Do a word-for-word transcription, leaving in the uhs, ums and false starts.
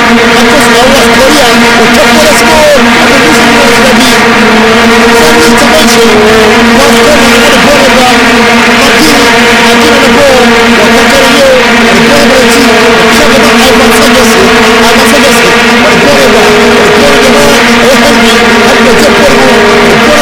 Marcos Aulas Korea with top for the score. From intervention, North Korea had a ball over Makiri.